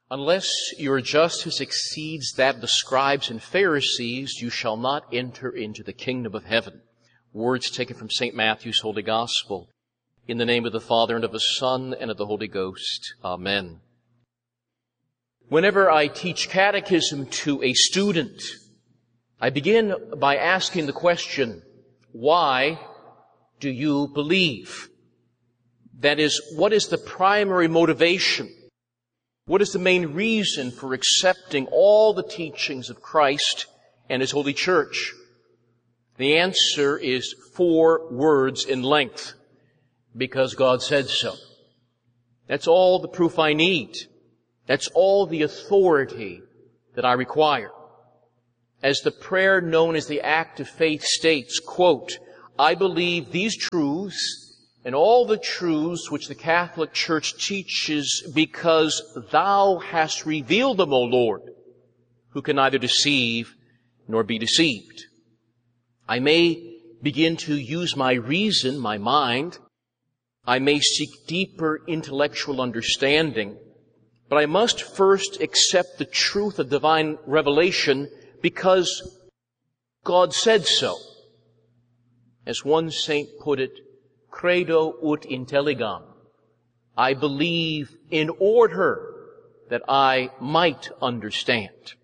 Unless your justice exceeds that of the scribes and Pharisees, you shall not enter into the kingdom of heaven. Words taken from St. Matthew's Holy Gospel. In the name of the Father, and of the Son, and of the Holy Ghost. Amen. Whenever I teach catechism to a student, I begin by asking the question, why do you believe? That is, what is the primary motivation? What is the main reason for accepting all the teachings of Christ and His Holy Church? The answer is 4 words in length. Because God said so. That's all the proof I need. That's all the authority that I require. As the prayer known as the Act of Faith states, quote, I believe these truths and all the truths which the Catholic Church teaches because Thou hast revealed them, O Lord, who can neither deceive nor be deceived. I may begin to use my reason, my mind. I may seek deeper intellectual understanding, but I must first accept the truth of divine revelation because God said so. As one saint put it, credo ut intelligam. I believe in order that I might understand.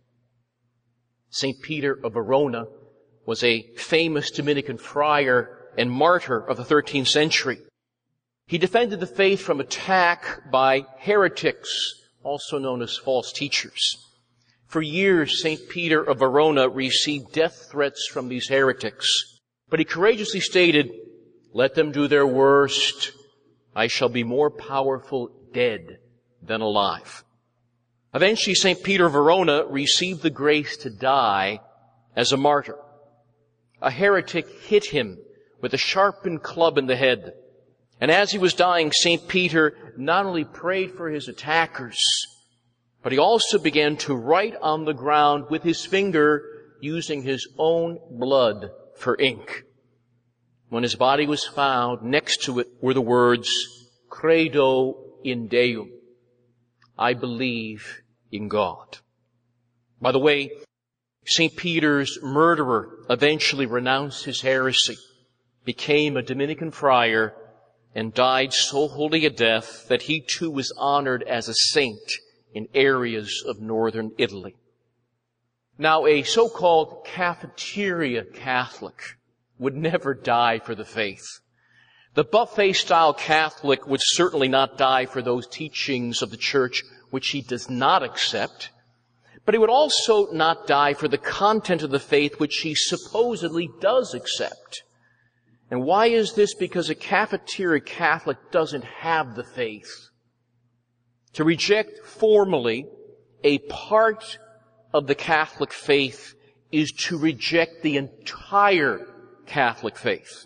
St. Peter of Verona was a famous Dominican friar and martyr of the 13th century. He defended the faith from attack by heretics, also known as false teachers. For years, St. Peter of Verona received death threats from these heretics. But he courageously stated, let them do their worst. I shall be more powerful dead than alive. Eventually, St. Peter of Verona received the grace to die as a martyr. A heretic hit him with a sharpened club in the head. And as he was dying, St. Peter not only prayed for his attackers, but he also began to write on the ground with his finger using his own blood for ink. When his body was found, next to it were the words, Credo in Deum. I believe in God. By the way, St. Peter's murderer eventually renounced his heresy, became a Dominican friar, and died so holy a death that he too was honored as a saint in areas of northern Italy. Now, a so-called cafeteria Catholic would never die for the faith. The buffet-style Catholic would certainly not die for those teachings of the Church which he does not accept, but he would also not die for the content of the faith which he supposedly does accept. And why is this? Because a cafeteria Catholic doesn't have the faith. To reject formally a part of the Catholic faith is to reject the entire Catholic faith.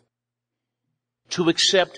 To accept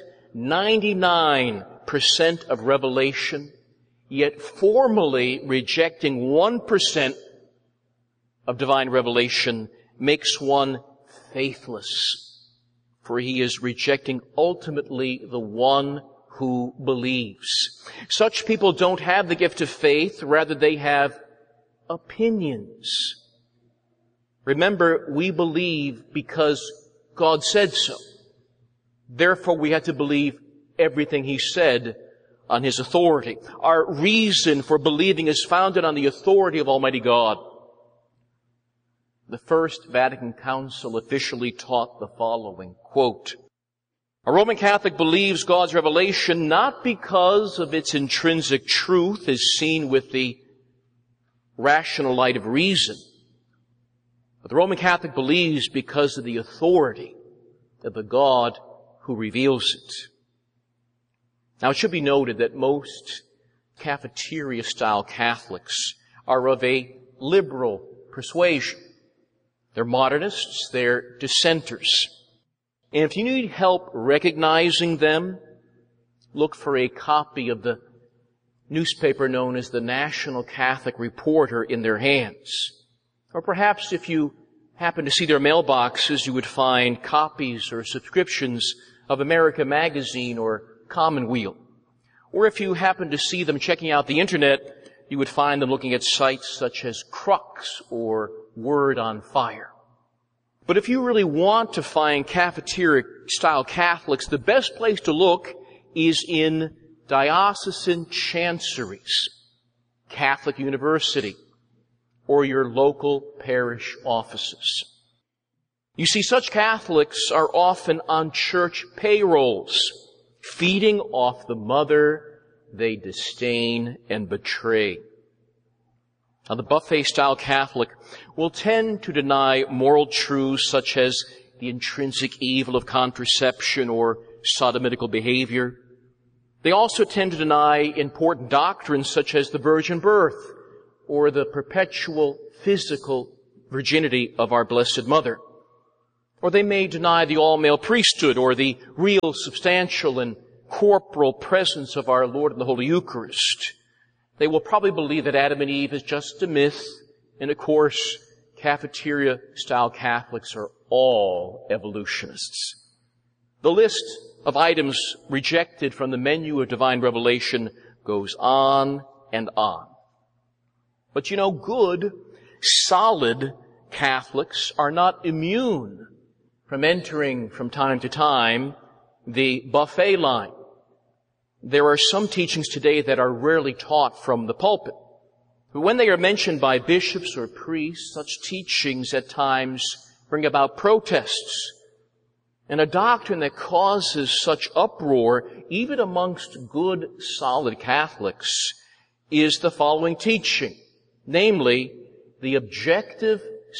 99% of revelation, yet formally rejecting 1% of divine revelation makes one faithless. For he is rejecting ultimately the one who believes. Such people don't have the gift of faith, rather they have opinions. Remember, we believe because God said so. Therefore, we have to believe everything He said on His authority. Our reason for believing is founded on the authority of Almighty God. The First Vatican Council officially taught the following, quote, a Roman Catholic believes God's revelation not because of its intrinsic truth as seen with the rational light of reason, but the Roman Catholic believes because of the authority of the God who reveals it. Now, it should be noted that most cafeteria-style Catholics are of a liberal persuasion. They're modernists, they're dissenters. And if you need help recognizing them, look for a copy of the newspaper known as the National Catholic Reporter in their hands. Or perhaps if you happen to see their mailboxes, you would find copies or subscriptions of America Magazine or Commonweal. Or if you happen to see them checking out the Internet, you would find them looking at sites such as Crux or Word on Fire. But if you really want to find cafeteria-style Catholics, the best place to look is in diocesan chanceries, Catholic University, or your local parish offices. You see, such Catholics are often on church payrolls, feeding off the mother they disdain and betray. Now, the buffet-style Catholic will tend to deny moral truths such as the intrinsic evil of contraception or sodomitical behavior. They also tend to deny important doctrines such as the virgin birth or the perpetual physical virginity of our Blessed Mother. Or they may deny the all-male priesthood or the real, substantial, and corporal presence of our Lord in the Holy Eucharist. They will probably believe that Adam and Eve is just a myth, and of course, cafeteria-style Catholics are all evolutionists. The list of items rejected from the menu of divine revelation goes on and on. But you know, good, solid Catholics are not immune from entering from time to time the buffet line. There are some teachings today that are rarely taught from the pulpit. But when they are mentioned by bishops or priests, such teachings at times bring about protests. And a doctrine that causes such uproar, even amongst good, solid Catholics, is the following teaching. Namely, the objective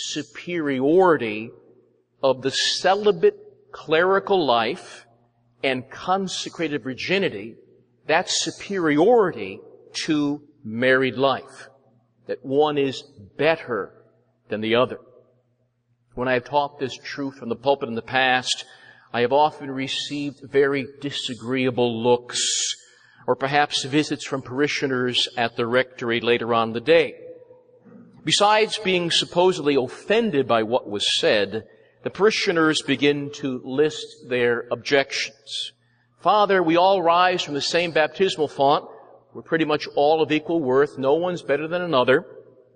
superiority of the celibate clerical life and consecrated virginity, that superiority to married life, that one is better than the other. When I have taught this truth from the pulpit in the past, I have often received very disagreeable looks, or perhaps visits from parishioners at the rectory later on in the day. Besides being supposedly offended by what was said, the parishioners begin to list their objections. Father, we all rise from the same baptismal font. We're pretty much all of equal worth. No one's better than another.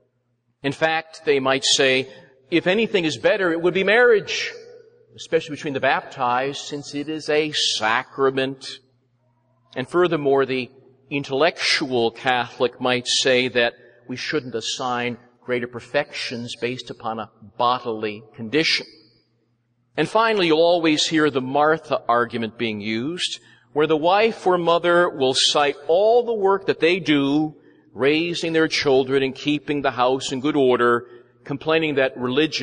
In fact, they might say, if anything is better, it would be marriage, especially between the baptized, since it is a sacrament. And furthermore, the intellectual Catholic might say that we shouldn't assign greater perfections based upon a bodily condition. And finally, you'll always hear the Martha argument being used, where the wife or mother will cite all the work that they do, raising their children and keeping the house in good order, complaining that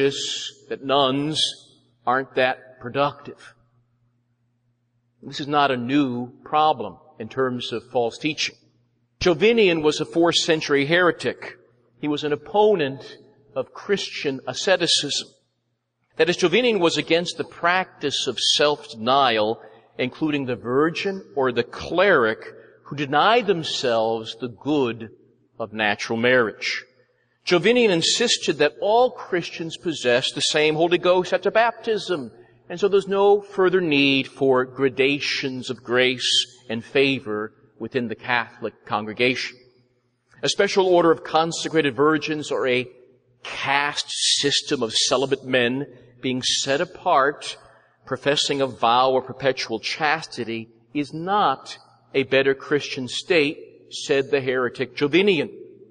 nuns aren't that productive. This is not a new problem in terms of false teaching. Jovinian was a 4th century heretic. He was an opponent of Christian asceticism. That is, Jovinian was against the practice of self-denial, including the virgin or the cleric who denied themselves the good of natural marriage. Jovinian insisted that all Christians possess the same Holy Ghost after baptism, and so there's no further need for gradations of grace and favor within the Catholic congregation. A special order of consecrated virgins or a caste system of celibate men being set apart, professing a vow of perpetual chastity, is not a better Christian state, said the heretic Jovinian.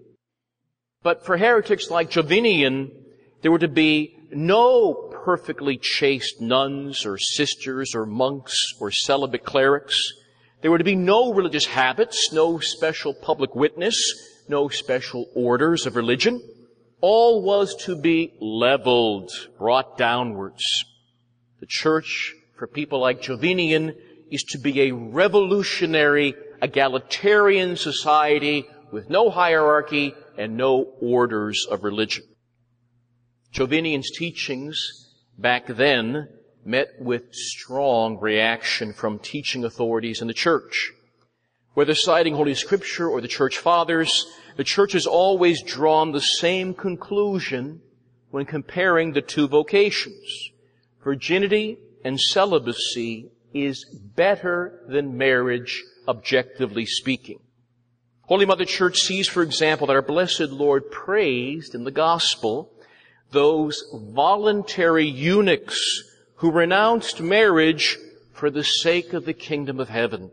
But for heretics like Jovinian, there were to be no perfectly chaste nuns or sisters or monks or celibate clerics. There were to be no religious habits, no special public witness, no special orders of religion. All was to be leveled, brought downwards. The church, for people like Jovinian, is to be a revolutionary, egalitarian society with no hierarchy and no orders of religion. Jovinian's teachings back then met with strong reaction from teaching authorities in the church. Whether citing Holy Scripture or the Church Fathers, the Church has always drawn the same conclusion when comparing the two vocations. Virginity and celibacy is better than marriage, objectively speaking. Holy Mother Church sees, for example, that our blessed Lord praised in the gospel those voluntary eunuchs who renounced marriage for the sake of the kingdom of heaven.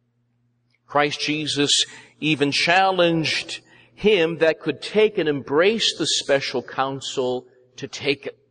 Christ Jesus even challenged him that could take and embrace the special counsel to take it.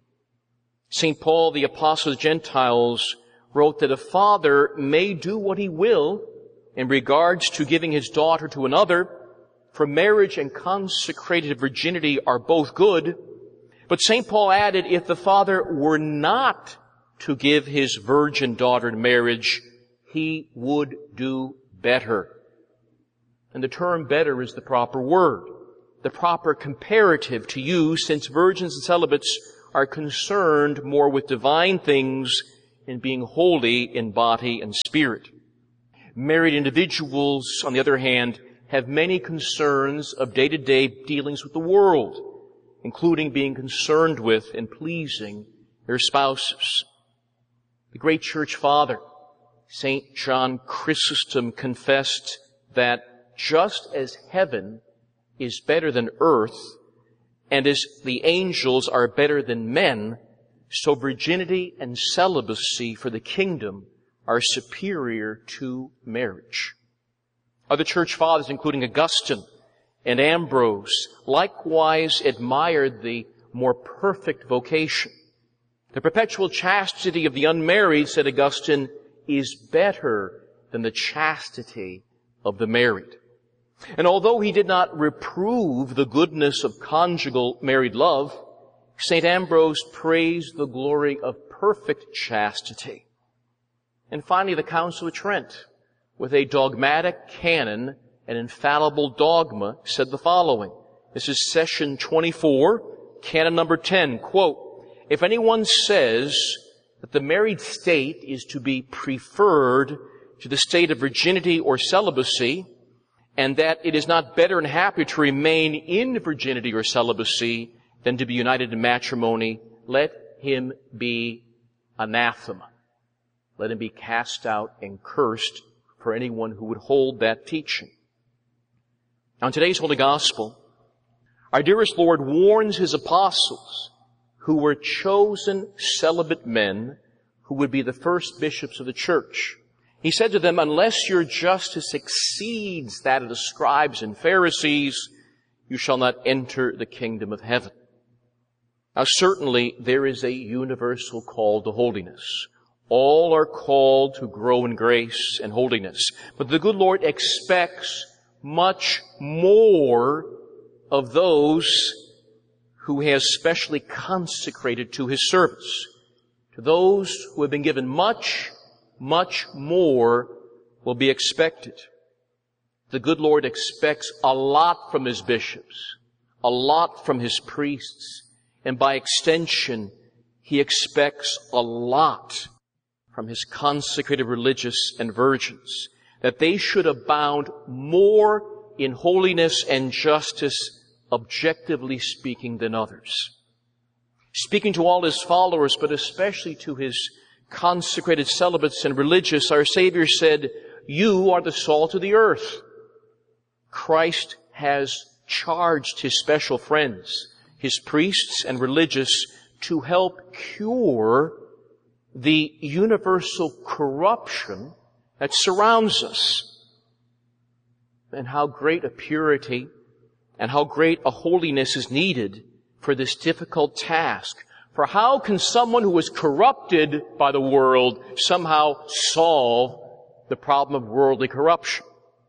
St. Paul, the apostle of the Gentiles, wrote that a father may do what he will in regards to giving his daughter to another, for marriage and consecrated virginity are both good. But St. Paul added, if the father were not to give his virgin daughter in marriage, he would do better. And the term better is the proper word, the proper comparative to use, since virgins and celibates are concerned more with divine things and being holy in body and spirit. Married individuals, on the other hand, have many concerns of day-to-day dealings with the world, including being concerned with and pleasing their spouses. The great church father, St. John Chrysostom, confessed that just as heaven is better than earth, and as the angels are better than men, so virginity and celibacy for the kingdom are superior to marriage. Other church fathers, including Augustine and Ambrose, likewise admired the more perfect vocation. The perpetual chastity of the unmarried, said Augustine, is better than the chastity of the married. And although he did not reprove the goodness of conjugal married love, St. Ambrose praised the glory of perfect chastity. And finally, the Council of Trent, with a dogmatic canon and infallible dogma, said the following. This is session 24, canon number 10, quote, if anyone says that the married state is to be preferred to the state of virginity or celibacy, and that it is not better and happier to remain in virginity or celibacy than to be united in matrimony, let him be anathema. Let him be cast out and cursed for anyone who would hold that teaching. Now, in today's Holy Gospel, our dearest Lord warns His apostles, who were chosen celibate men, who would be the first bishops of the church. He said to them, unless your justice exceeds that of the scribes and Pharisees, you shall not enter the kingdom of heaven. Now, certainly, there is a universal call to holiness. All are called to grow in grace and holiness. But the good Lord expects much more of those who He has specially consecrated to His service. To those who have been given much, much more will be expected. The good Lord expects a lot from His bishops, a lot from His priests, and by extension, He expects a lot from His consecrated religious and virgins, that they should abound more in holiness and justice, objectively speaking, than others. Speaking to all His followers, but especially to His consecrated celibates and religious, our Savior said, you are the salt of the earth. Christ has charged His special friends, His priests and religious, to help cure the universal corruption that surrounds us. And how great a purity and how great a holiness is needed for this difficult task. For how can someone who is corrupted by the world somehow solve the problem of worldly corruption?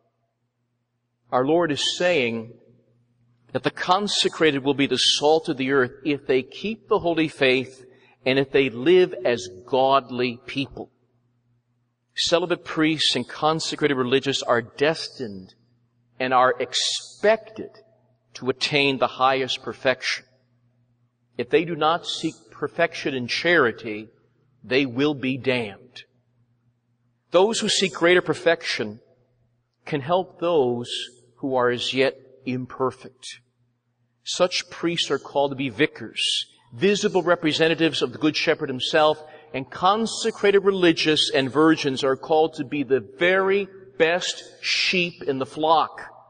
Our Lord is saying that the consecrated will be the salt of the earth if they keep the holy faith and if they live as godly people. Celibate priests and consecrated religious are destined and are expected to attain the highest perfection. If they do not seek perfection in charity, they will be damned. Those who seek greater perfection can help those who are as yet imperfect. Such priests are called to be vicars, visible representatives of the Good Shepherd Himself, and consecrated religious and virgins are called to be the very best sheep in the flock,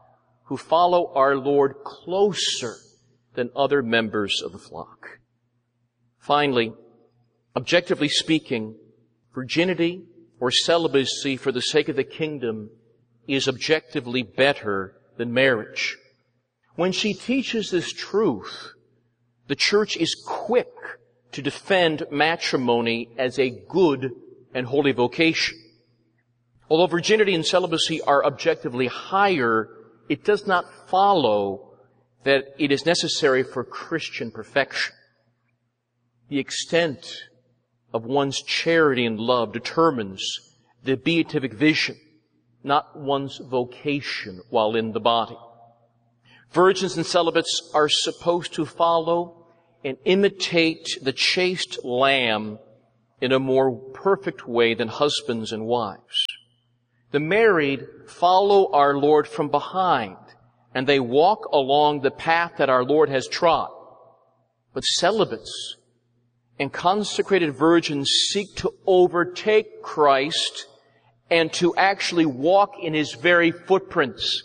who follow our Lord closer than other members of the flock. Finally, objectively speaking, virginity or celibacy for the sake of the kingdom is objectively better than marriage. When she teaches this truth, the church is quick to defend matrimony as a good and holy vocation. Although virginity and celibacy are objectively higher, it does not follow that it is necessary for Christian perfection. The extent of one's charity and love determines the beatific vision, not one's vocation while in the body. Virgins and celibates are supposed to follow and imitate the chaste lamb in a more perfect way than husbands and wives. The married follow our Lord from behind, and they walk along the path that our Lord has trod. But celibates and consecrated virgins seek to overtake Christ and to actually walk in His very footprints.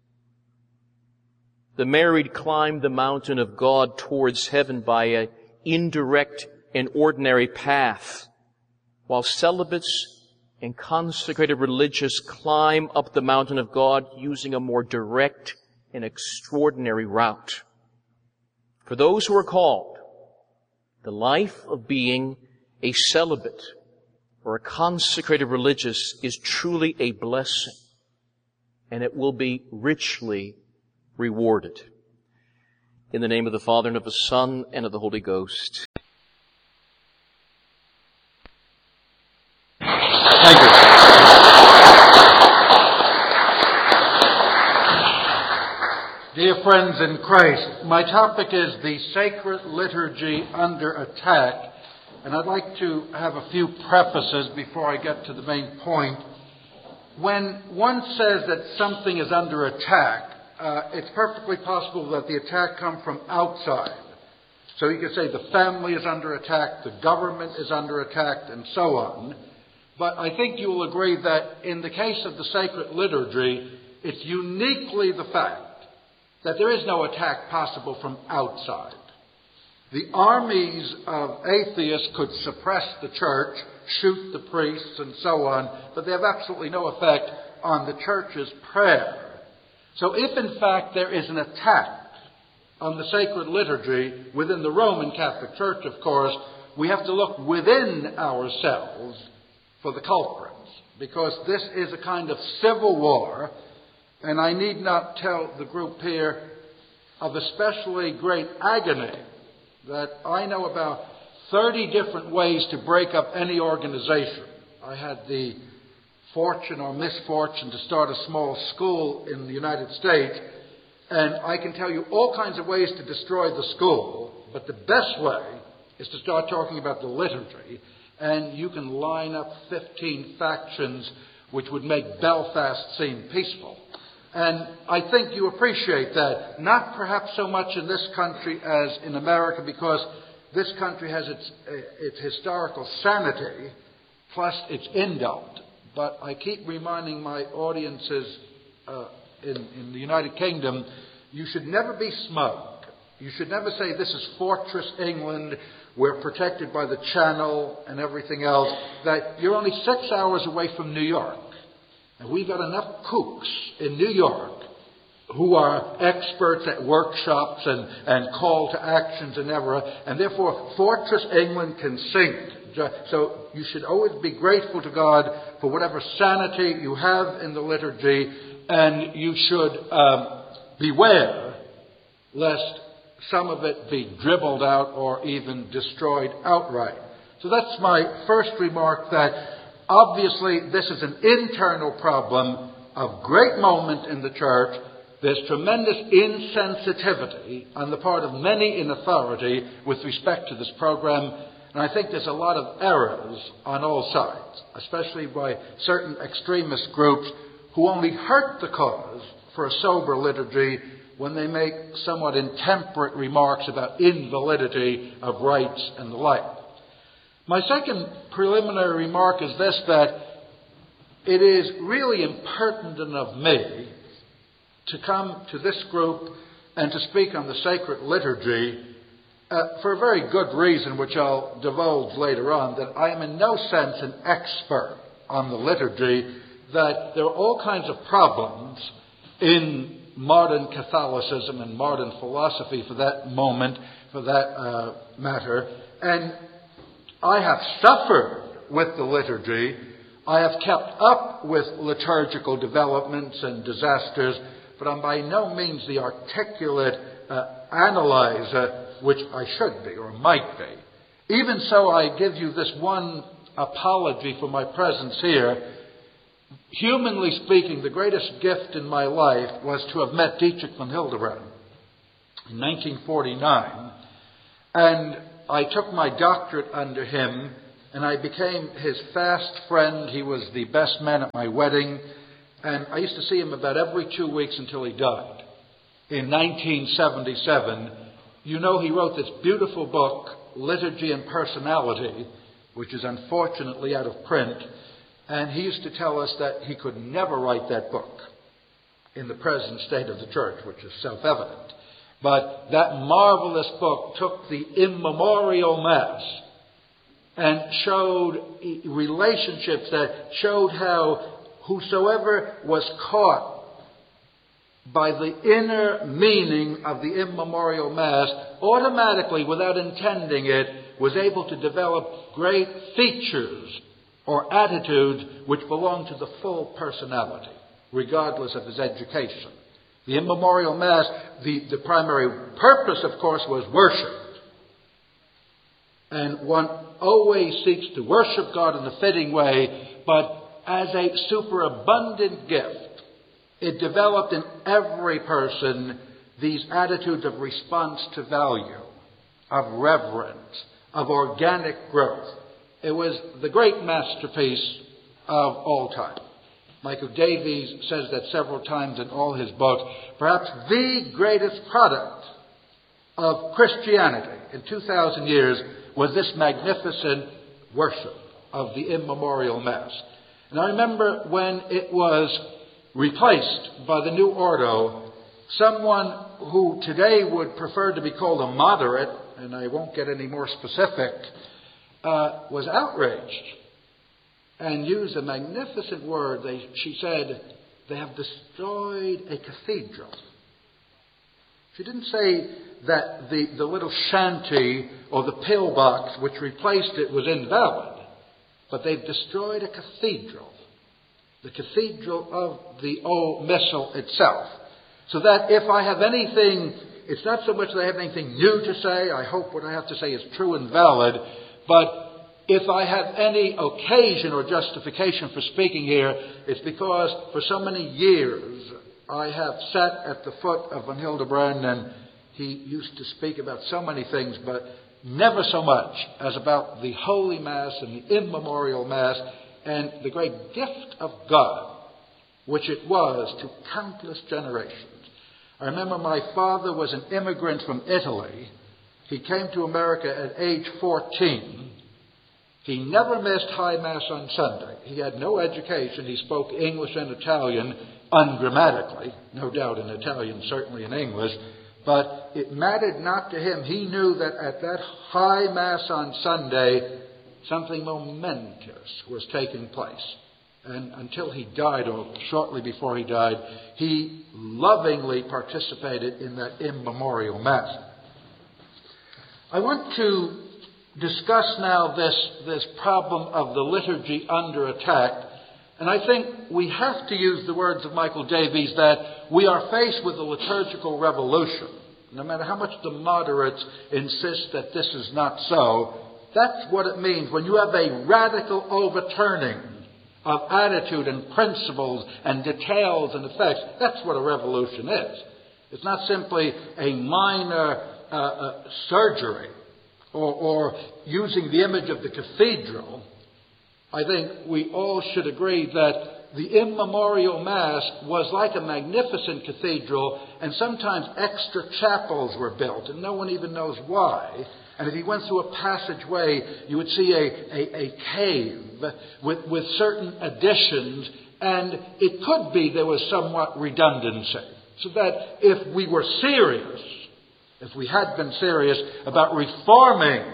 The married climb the mountain of God towards heaven by an indirect and ordinary path, while celibates and consecrated religious climb up the mountain of God using a more direct and extraordinary route. For those who are called, the life of being a celibate or a consecrated religious is truly a blessing, and it will be richly rewarded. In the name of the Father, and of the Son, and of the Holy Ghost. Thank you. Dear friends in Christ, my topic is the sacred liturgy under attack, and I'd like to have a few prefaces before I get to the main point. When one says that something is under attack, it's perfectly possible that the attack comes from outside. So you could say the family is under attack, the government is under attack, and so on. But I think you will agree that in the case of the sacred liturgy, it's uniquely the fact that there is no attack possible from outside. The armies of atheists could suppress the church, shoot the priests, and so on, but they have absolutely no effect on the church's prayer. So if in fact there is an attack on the sacred liturgy within the Roman Catholic Church, of course, we have to look within ourselves for the culprits, because this is a kind of civil war, and I need not tell the group here of especially great agony that I know about 30 different ways to break up any organization. I had the fortune or misfortune to start a small school in the United States, and I can tell you all kinds of ways to destroy the school, but the best way is to start talking about the liturgy, and you can line up 15 factions which would make Belfast seem peaceful. And I think you appreciate that, not perhaps so much in this country as in America, because this country has its historical sanity, plus its indult. But I keep reminding my audiences in the United Kingdom, you should never be smug. You should never say, this is Fortress England, we're protected by the Channel and everything else, that you're only 6 hours away from New York. And we've got enough kooks in New York who are experts at workshops and call to actions and ever, and therefore Fortress England can sink. So you should always be grateful to God for whatever sanity you have in the liturgy, and you should beware lest some of it be dribbled out or even destroyed outright. So that's my first remark, that obviously this is an internal problem of great moment in the church. There's tremendous insensitivity on the part of many in authority with respect to this program, and I think there's a lot of errors on all sides, especially by certain extremist groups who only hurt the cause for a sober liturgy when they make somewhat intemperate remarks about invalidity of rites and the like. My second preliminary remark is this, that it is really impertinent of me to come to this group and to speak on the sacred liturgy for a very good reason, which I'll divulge later on, that I am in no sense an expert on the liturgy, that there are all kinds of problems in modern Catholicism and modern philosophy for that matter, and I have suffered with the liturgy. I have kept up with liturgical developments and disasters, but I'm by no means the articulate analyzer which I should be or might be. Even so, I give you this one apology for my presence here. Humanly speaking, the greatest gift in my life was to have met Dietrich von Hildebrand in 1949, and I took my doctorate under him, and I became his fast friend. He was the best man at my wedding, and I used to see him about every 2 weeks until he died. In 1977, you know, he wrote this beautiful book, Liturgy and Personality, which is unfortunately out of print, and he used to tell us that he could never write that book in the present state of the church, which is self-evident. But that marvelous book took the immemorial Mass and showed relationships that showed how whosoever was caught by the inner meaning of the immemorial Mass automatically, without intending it, was able to develop great features or attitudes which belong to the full personality, regardless of his education. The immemorial Mass, the primary purpose, of course, was worship. And one always seeks to worship God in a fitting way, but as a superabundant gift, it developed in every person these attitudes of response to value, of reverence, of organic growth. It was the great masterpiece of all time. Michael Davies says that several times in all his books. Perhaps the greatest product of Christianity in 2,000 years was this magnificent worship of the immemorial Mass. And I remember when it was replaced by the new Ordo, someone who today would prefer to be called a moderate, and I won't get any more specific, was outraged and used a magnificent word. She said, they have destroyed a cathedral. She didn't say that the little shanty or the pillbox which replaced it was invalid, but they've destroyed a cathedral. The cathedral of the old missal itself. So that if I have anything, it's not so much that I have anything new to say. I hope what I have to say is true and valid. But if I have any occasion or justification for speaking here, it's because for so many years I have sat at the foot of von Hildebrand, and he used to speak about so many things, but never so much as about the Holy Mass and the immemorial Mass and the great gift of God, which it was to countless generations. I remember my father was an immigrant from Italy. He came to America at age 14. He never missed High Mass on Sunday. He had no education. He spoke English and Italian ungrammatically, no doubt in Italian, certainly in English. But it mattered not to him. He knew that at that High Mass on Sunday, something momentous was taking place. And until he died, or shortly before he died, he lovingly participated in that immemorial Mass. I want to discuss now this problem of the liturgy under attack. And I think we have to use the words of Michael Davies that we are faced with a liturgical revolution. No matter how much the moderates insist that this is not so, that's what it means when you have a radical overturning of attitude and principles and details and effects. That's what a revolution is. It's not simply a minor surgery or using the image of the cathedral. I think we all should agree that the immemorial Mass was like a magnificent cathedral, and sometimes extra chapels were built, and no one even knows why. And if you went through a passageway, you would see a cave with certain additions, and it could be there was somewhat redundancy. So that if we were serious, if we had been serious about reforming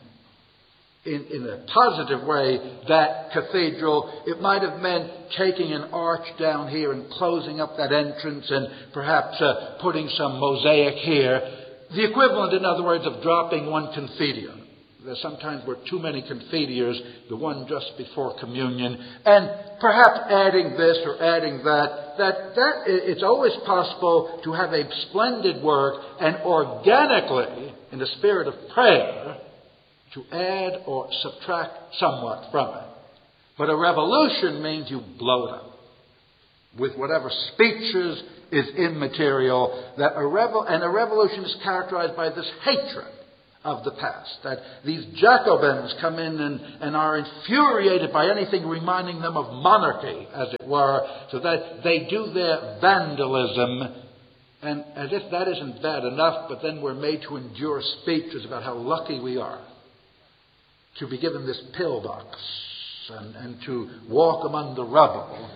in a positive way that cathedral, it might have meant taking an arch down here and closing up that entrance and perhaps putting some mosaic here. The equivalent, in other words, of dropping one confiteor. There sometimes were too many confiteors, the one just before communion, and perhaps adding this or adding that. It's always possible to have a splendid work and organically, in the spirit of prayer, to add or subtract somewhat from it. But a revolution means you blow it up with whatever speeches is immaterial. And a revolution is characterized by this hatred of the past. That these Jacobins come in and are infuriated by anything reminding them of monarchy, as it were, so that they do their vandalism. And as if that isn't bad enough, but then we're made to endure speeches about how lucky we are to be given this pillbox and to walk among the rubble.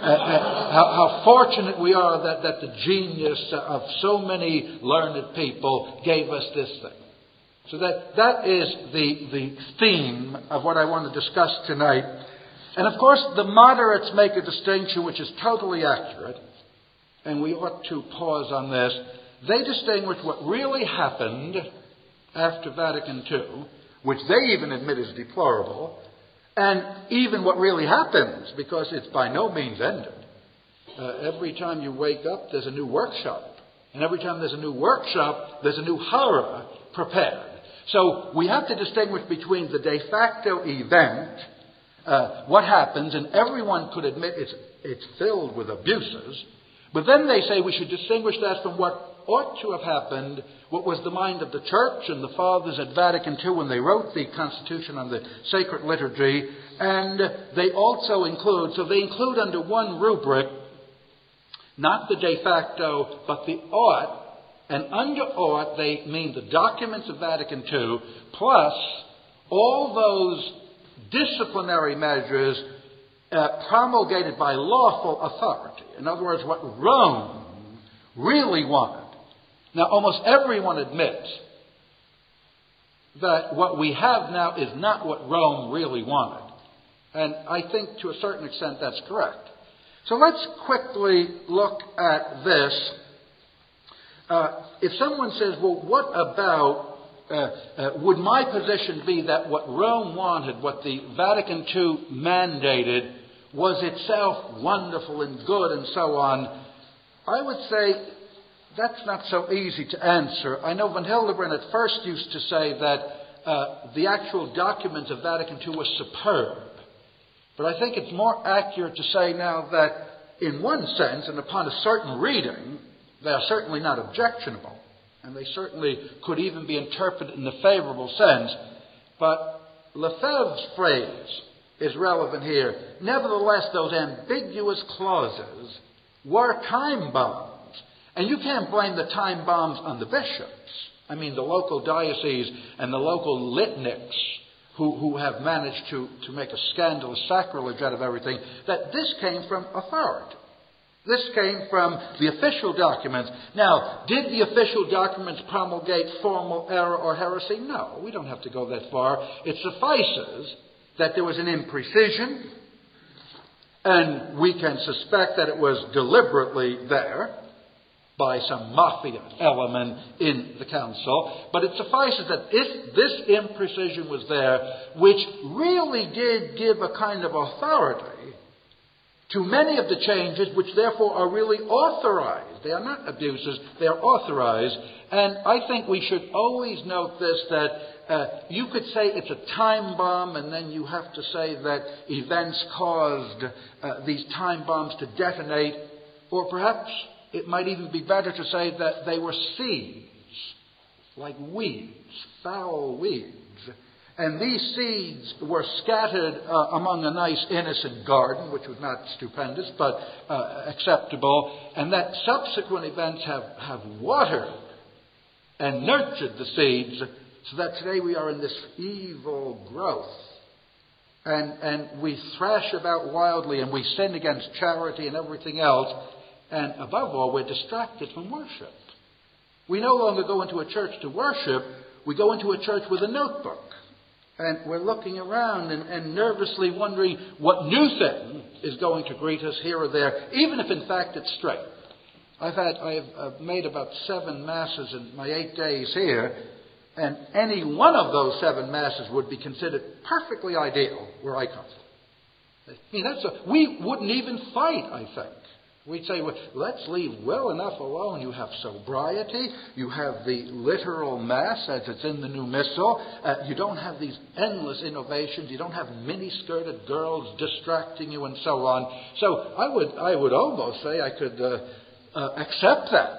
How fortunate we are that the genius of so many learned people gave us this thing. So that is the theme of what I want to discuss tonight. And of course, the moderates make a distinction which is totally accurate, and we ought to pause on this. They distinguish what really happened after Vatican II, which they even admit is deplorable, and even what really happens, because it's by no means ended. Every time you wake up, there's a new workshop. And every time there's a new workshop, there's a new horror prepared. So we have to distinguish between the de facto event, what happens, and everyone could admit it's filled with abuses. But then they say we should distinguish that from what ought to have happened, what was the mind of the Church and the Fathers at Vatican II when they wrote the Constitution on the Sacred Liturgy. And they also include under one rubric, not the de facto, but the ought. And under ought, they mean the documents of Vatican II, plus all those disciplinary measures promulgated by lawful authority. In other words, what Rome really wanted. Now, almost everyone admits that what we have now is not what Rome really wanted. And I think to a certain extent that's correct. So let's quickly look at this. If someone says, well, what about, would my position be that what Rome wanted, what the Vatican II mandated, was itself wonderful and good and so on? I would say that's not so easy to answer. I know Van Hildebrand at first used to say that the actual documents of Vatican II were superb. But I think it's more accurate to say now that in one sense, and upon a certain reading, they are certainly not objectionable. And they certainly could even be interpreted in a favorable sense. But Lefebvre's phrase is relevant here. Nevertheless, those ambiguous clauses were time bombs. And you can't blame the time bombs on the bishops. I mean, the local dioceses and the local litniks who have managed to make a scandalous sacrilege out of everything, that this came from authority. This came from the official documents. Now, did the official documents promulgate formal error or heresy? No, we don't have to go that far. It suffices that there was an imprecision, and we can suspect that it was deliberately there by some mafia element in the council. But it suffices that if this imprecision was there, which really did give a kind of authority to many of the changes, which therefore are really authorized. They are not abuses, they are authorized. And I think we should always note this, that you could say it's a time bomb, and then you have to say that events caused these time bombs to detonate, or perhaps it might even be better to say that they were seeds, like weeds, foul weeds. And these seeds were scattered among a nice innocent garden, which was not stupendous, but acceptable. And that subsequent events have watered and nurtured the seeds, so that today we are in this evil growth. And we thrash about wildly, and we sin against charity and everything else. And above all, we're distracted from worship. We no longer go into a church to worship. We go into a church with a notebook. And we're looking around and nervously wondering what new thing is going to greet us here or there, even if in fact it's straight. I've made about 7 masses in my 8 days here, and any one of those 7 masses would be considered perfectly ideal where I come from. I mean, we wouldn't even fight, I think. We'd say, well, let's leave well enough alone. You have sobriety. You have the literal Mass as it's in the New Missal. You don't have these endless innovations. You don't have mini-skirted girls distracting you and so on. So I would almost say I could accept that.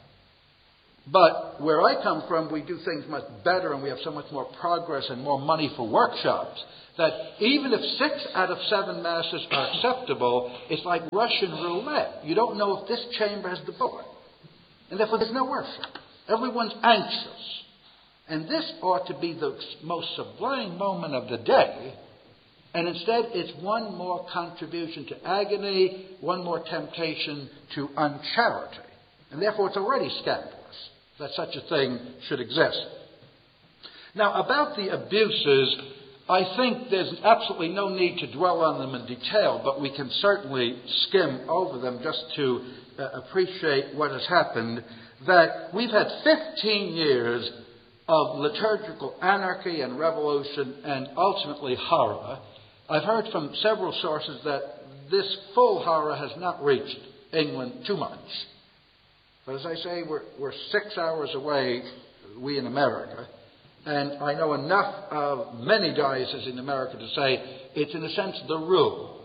But where I come from, we do things much better, and we have so much more progress and more money for workshops, that even if 6 out of 7 masses are acceptable, it's like Russian roulette. You don't know if this chamber has the bullet. And therefore there's no worship. Everyone's anxious. And this ought to be the most sublime moment of the day. And instead it's one more contribution to agony, one more temptation to uncharity. And therefore it's already scandalous that such a thing should exist. Now, about the abuses, I think there's absolutely no need to dwell on them in detail, but we can certainly skim over them just to appreciate what has happened. That we've had 15 years of liturgical anarchy and revolution and ultimately horror. I've heard from several sources that this full horror has not reached England too much. But as I say, we're 6 hours away, we in America. And I know enough of many dioceses in America to say it's in a sense the rule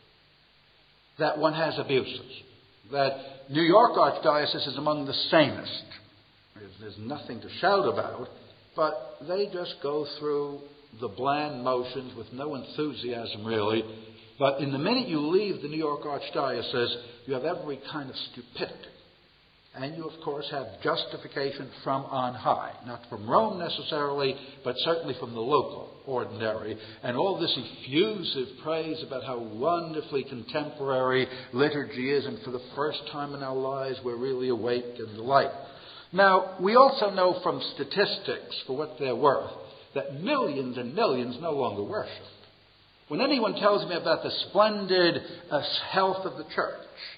that one has abuses. That New York Archdiocese is among the sanest. There's nothing to shout about, but they just go through the bland motions with no enthusiasm really. But in the minute you leave the New York Archdiocese, you have every kind of stupidity. And you, of course, have justification from on high. Not from Rome necessarily, but certainly from the local ordinary. And all this effusive praise about how wonderfully contemporary liturgy is, and for the first time in our lives we're really awake and the like. Now, we also know from statistics, for what they're worth, that millions and millions no longer worship. When anyone tells me about the splendid health of the church,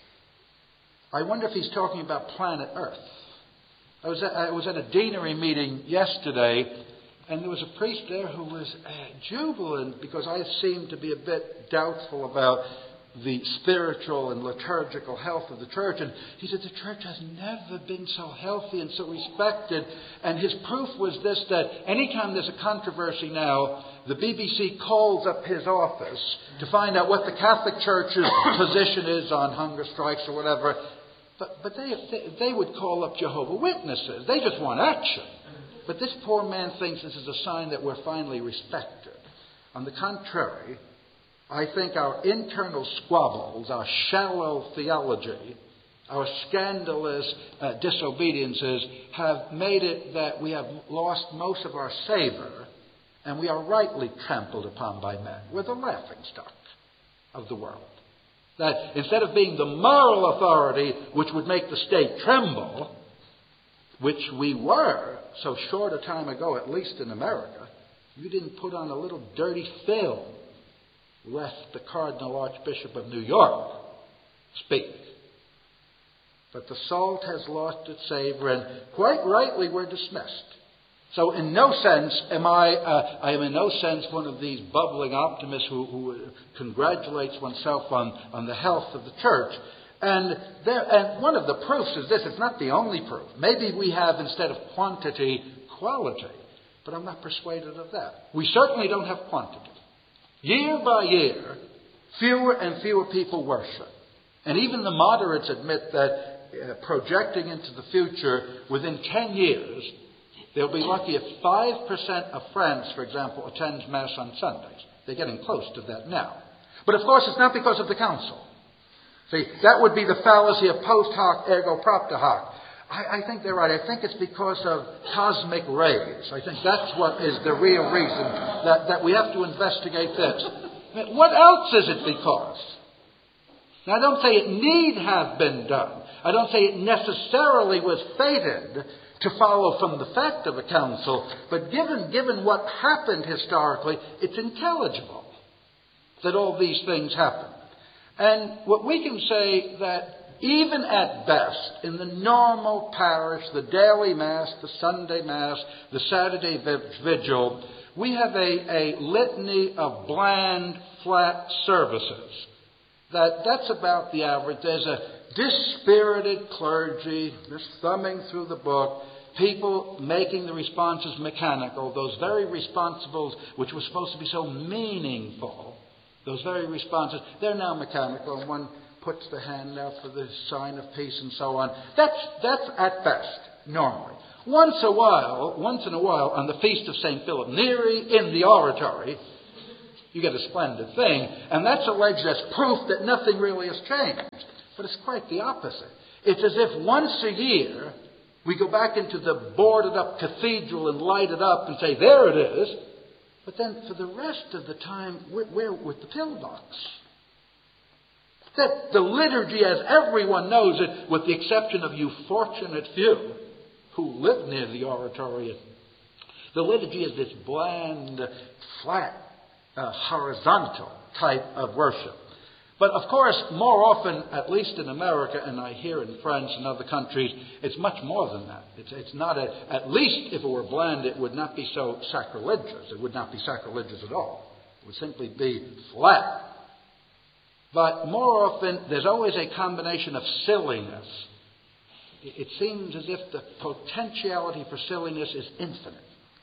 I wonder if he's talking about planet Earth. I was at a deanery meeting yesterday, and there was a priest there who was jubilant because I seemed to be a bit doubtful about the spiritual and liturgical health of the church. And he said the church has never been so healthy and so respected. And his proof was this, that anytime there's a controversy now, the BBC calls up his office to find out what the Catholic Church's position is on hunger strikes or whatever. But they would call up Jehovah's Witnesses. They just want action. But this poor man thinks this is a sign that we're finally respected. On the contrary, I think our internal squabbles, our shallow theology, our scandalous disobediences have made it that we have lost most of our savor, and we are rightly trampled upon by men. We're the laughingstock of the world. That instead of being the moral authority which would make the state tremble, which we were so short a time ago, at least in America, you didn't put on a little dirty film lest the Cardinal Archbishop of New York speak. But the salt has lost its savor, and quite rightly we're dismissed. So in no sense am I am in no sense one of these bubbling optimists who congratulates oneself on the health of the church. And one of the proofs is this. It's not the only proof. Maybe we have, instead of quantity, quality. But I'm not persuaded of that. We certainly don't have quantity. Year by year, fewer and fewer people worship. And even the moderates admit that projecting into the future, within 10 years, they'll be lucky if 5% of France, for example, attends Mass on Sundays. They're getting close to that now. But of course, it's not because of the council. See, that would be the fallacy of post hoc ergo propter hoc. I think they're right. I think it's because of cosmic rays. I think that's what is the real reason that we have to investigate this. What else is it because? Now, I don't say it need have been done. I don't say it necessarily was fated to follow from the fact of a council, but given what happened historically, it's intelligible that all these things happened. And what we can say that even at best, in the normal parish, the daily Mass, the Sunday Mass, the Saturday Vigil, we have a litany of bland, flat services. That's about the average. There's a dispirited clergy, just thumbing through the book, people making the responses mechanical, those very responsibles which were supposed to be so meaningful, those very responses, they're now mechanical, and one puts the hand out for the sign of peace and so on. That's at best, normally. Once in a while, on the feast of St. Philip Neri in the oratory, you get a splendid thing, and that's alleged as proof that nothing really has changed. But it's quite the opposite. It's as if once a year we go back into the boarded up cathedral and light it up and say, there it is. But then for the rest of the time, we're with the pillbox. That the liturgy, as everyone knows it, with the exception of you fortunate few who live near the oratory, the liturgy is this bland, flat, horizontal type of worship. But of course, more often, at least in America, and I hear in France and other countries, it's much more than that. It's not at least if it were bland, it would not be so sacrilegious. It would not be sacrilegious at all. It would simply be flat. But more often, there's always a combination of silliness. It seems as if the potentiality for silliness is infinite.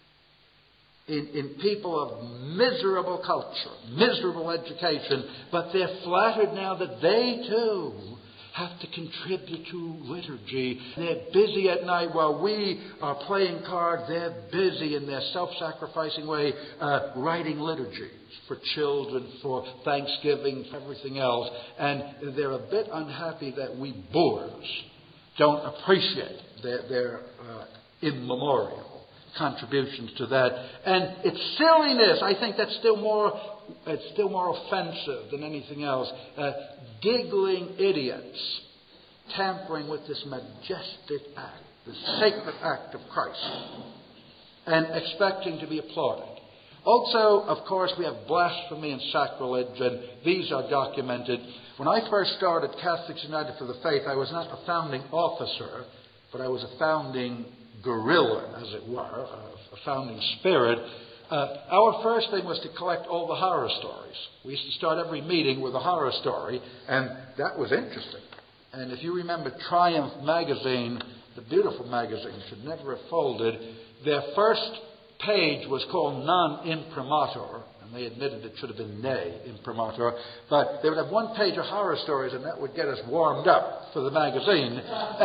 In people of miserable culture, miserable education, but they're flattered now that they too have to contribute to liturgy. They're busy at night while we are playing cards. They're busy in their self-sacrificing way writing liturgies for children, for Thanksgiving, for everything else. And they're a bit unhappy that we boors don't appreciate their immemorial contributions to that. And it's silliness. I think that's still more offensive than anything else. Giggling idiots tampering with this majestic act, the sacred act of Christ, and expecting to be applauded. Also, of course, we have blasphemy and sacrilege, and these are documented. When I first started Catholics United for the Faith, I was not a founding officer, but I was a founding guerrilla, as it were, a founding spirit. Our first thing was to collect all the horror stories. We used to start every meeting with a horror story, and that was interesting. And if you remember Triumph magazine, the beautiful magazine, should never have folded, their first page was called Non Imprimatur, and they admitted it should have been Ne Imprimatur, but they would have one page of horror stories, and that would get us warmed up for the magazine.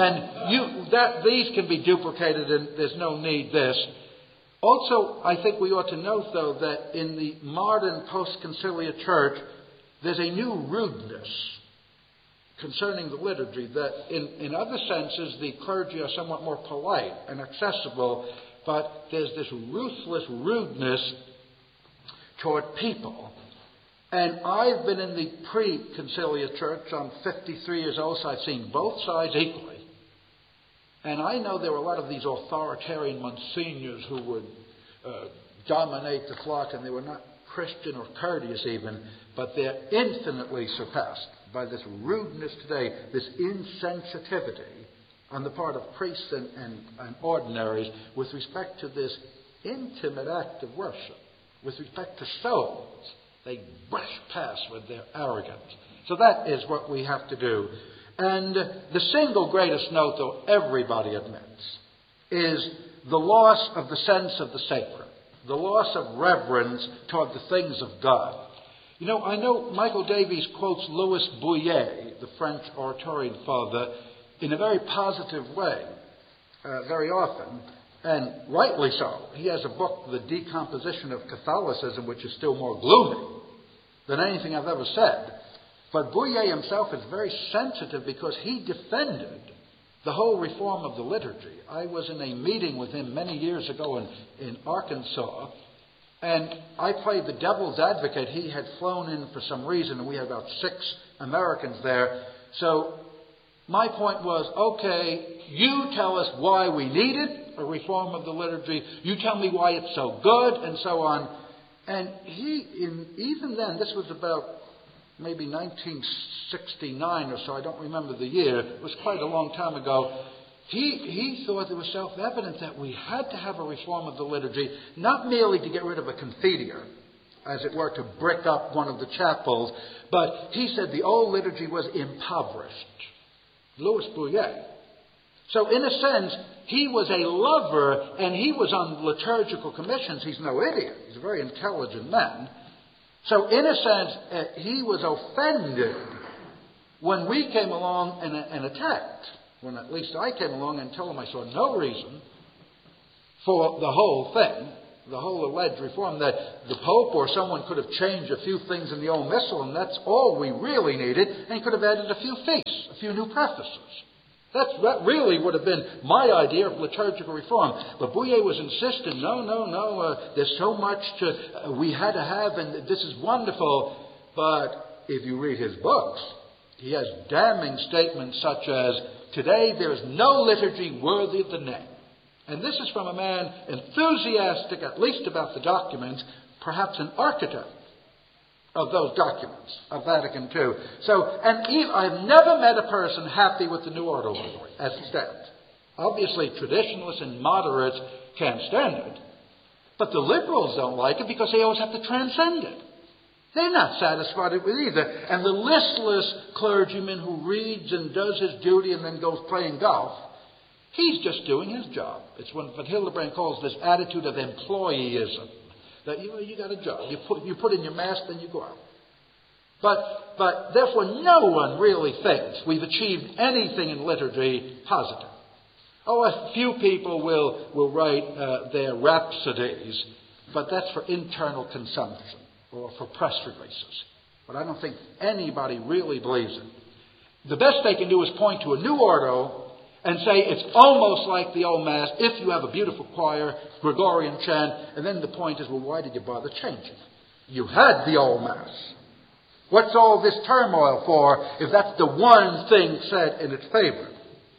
And these can be duplicated, and there's no need this. Also, I think we ought to note, though, that in the modern post-conciliar church, there's a new rudeness concerning the liturgy, that in other senses the clergy are somewhat more polite and accessible, but there's this ruthless rudeness toward people. And I've been in the pre-conciliar church. I'm 53 years old, so I've seen both sides equally. And I know there were a lot of these authoritarian monsignors who would dominate the flock, and they were not Christian or courteous even, but they're infinitely surpassed by this rudeness today, this insensitivity on the part of priests and ordinaries with respect to this intimate act of worship, with respect to souls. They brush past with their arrogance. So that is what we have to do. And the single greatest note, though, everybody admits, is the loss of the sense of the sacred, the loss of reverence toward the things of God. You know, I know Michael Davies quotes Louis Bouillet, the French oratorian father, in a very positive way, very often, and rightly so. He has a book, The Decomposition of Catholicism, which is still more gloomy than anything I've ever said. But Bouillet himself is very sensitive because he defended the whole reform of the liturgy. I was in a meeting with him many years ago in Arkansas, and I played the devil's advocate. He had flown in for some reason, and we had about 6 Americans there. So My point was, okay, you tell us why we needed a reform of the liturgy. You tell me why it's so good, and so on. And even then, this was about maybe 1969 or so, I don't remember the year, it was quite a long time ago. He thought it was self-evident that we had to have a reform of the liturgy, not merely to get rid of a confiteor, as it were, to brick up one of the chapels, but he said the old liturgy was impoverished. Louis Bouillet. So in a sense, he was a lover, and he was on liturgical commissions. He's no idiot. He's a very intelligent man. So in a sense, he was offended when we came along and attacked. When at least I came along and told him I saw no reason for the whole thing, the whole alleged reform, that the Pope or someone could have changed a few things in the old missal, and that's all we really needed, and he could have added a few feasts, a few new prefaces. That really would have been my idea of liturgical reform. But Bouillet was insistent, no, there's so much we had to have, and this is wonderful. But if you read his books, he has damning statements such as, today there is no liturgy worthy of the name. And this is from a man enthusiastic, at least about the documents, perhaps an architect of those documents of Vatican II. So, and I've never met a person happy with the new order as it stands. Obviously, traditionalists and moderates can't stand it. But the liberals don't like it because they always have to transcend it. They're not satisfied with it either. And the listless clergyman who reads and does his duty and then goes playing golf, he's just doing his job. It's what Hildebrand calls this attitude of employeeism. That you got a job. You put in your mask, then you go out. But therefore no one really thinks we've achieved anything in liturgy positive. Oh, a few people will write their rhapsodies, but that's for internal consumption or for press releases. But I don't think anybody really believes it. The best they can do is point to a new ordo and say it's almost like the old Mass if you have a beautiful choir, Gregorian chant, and then the point is, well, why did you bother changing? You had the old Mass. What's all this turmoil for if that's the one thing said in its favor?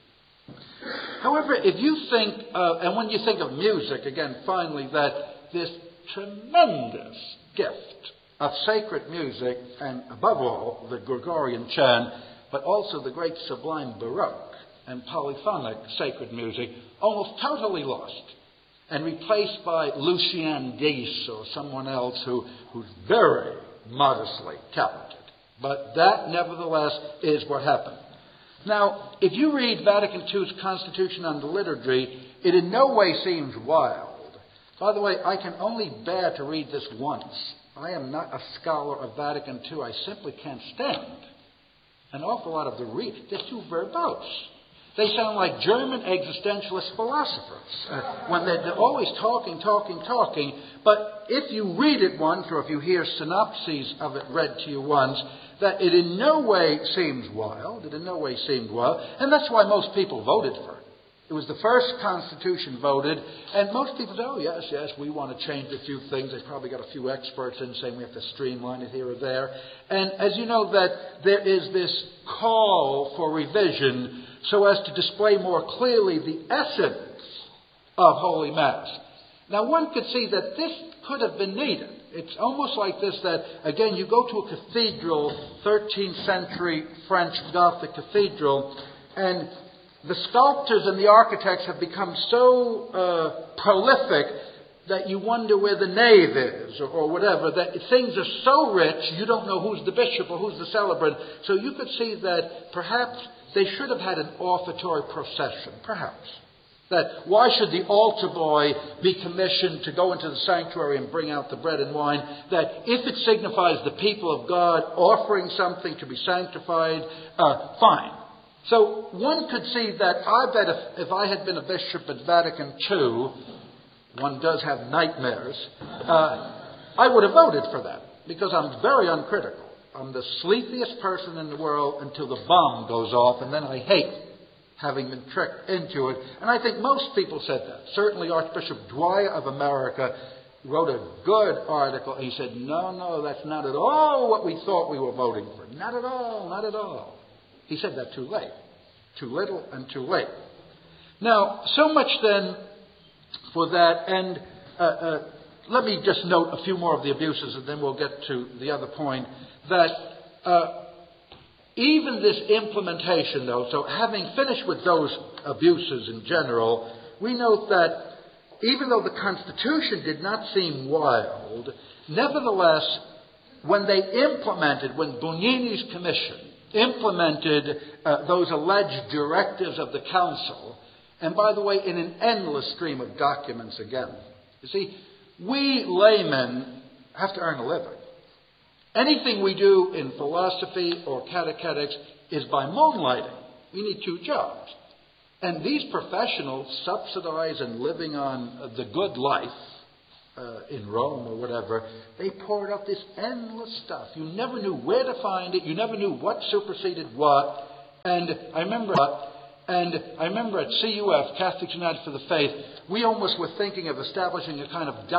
However, if you think, and when you think of music, again, finally, that this tremendous gift of sacred music, and above all, the Gregorian chant, but also the great sublime Baroque and polyphonic sacred music, almost totally lost and replaced by Lucien Disse or someone else who's very modestly talented. But that, nevertheless, is what happened. Now, if you read Vatican II's Constitution on the Liturgy, it in no way seems wild. By the way, I can only bear to read this once. I am not a scholar of Vatican II. I simply can't stand an awful lot of the read. They're too verbose. They sound like German existentialist philosophers when they're always talking. But if you read it once, or if you hear synopses of it read to you once, that it in no way seems wild. It in no way seemed wild. And that's why most people voted for it. It was the first constitution voted, and most people said, oh, yes, we want to change a few things. They've probably got a few experts in saying we have to streamline it here or there. And as you know, that there is this call for revision so as to display more clearly the essence of Holy Mass. Now, one could see that this could have been needed. It's almost like this, that, again, you go to a cathedral, 13th century French Gothic cathedral, and the sculptors and the architects have become so prolific that you wonder where the nave is or whatever, that things are so rich you don't know who's the bishop or who's the celebrant. So you could see that perhaps they should have had an offertory procession, perhaps. That why should the altar boy be commissioned to go into the sanctuary and bring out the bread and wine? That if it signifies the people of God offering something to be sanctified, fine. So one could see that I bet if I had been a bishop at Vatican II, one does have nightmares, I would have voted for that because I'm very uncritical. I'm the sleepiest person in the world until the bomb goes off, and then I hate having been tricked into it. And I think most people said that. Certainly Archbishop Dwyer of America wrote a good article. He said, no, that's not at all what we thought we were voting for. Not at all. He said that too late. Too little and too late. Now, so much then for that, and let me just note a few more of the abuses, and then we'll get to the other point, that even this implementation, though, so having finished with those abuses in general, we note that even though the Constitution did not seem wild, nevertheless, when Bugnini's commission implemented those alleged directives of the council, and by the way, in an endless stream of documents again. You see, we laymen have to earn a living. Anything we do in philosophy or catechetics is by moonlighting. We need two jobs. And these professionals, subsidized and living on the good life in Rome or whatever, they poured out this endless stuff. You never knew where to find it. You never knew what superseded what. And I remember at CUF, Catholics United for the Faith, we almost were thinking of establishing a kind of